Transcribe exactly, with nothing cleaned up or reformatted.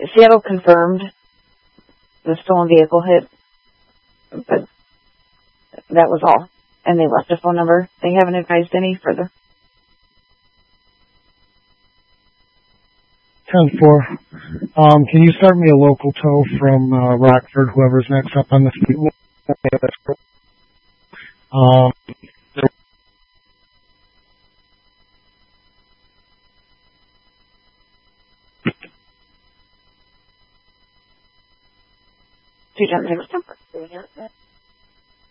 Seattle confirmed the stolen vehicle hit, but that was all. And they left a phone number. They haven't advised any further. ten four. Um, can you start me a local tow from uh, Rockford, whoever's next up on the field? Um, Two gentlemen.